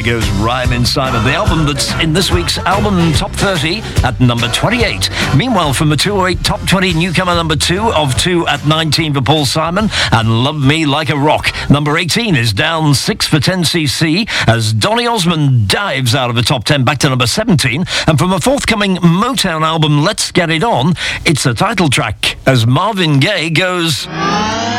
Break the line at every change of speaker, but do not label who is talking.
goes Rhyme Inside of the album that's in this week's album Top 30 at number 28. Meanwhile, from the 208 Top 20 newcomer number 2 of 2 at 19 for Paul Simon and Love Me Like a Rock. Number 18 is down 6 for 10cc as Donny Osmond dives out of the top 10 back to number 17. And from a forthcoming Motown album Let's Get It On, it's a title track as Marvin Gaye goes...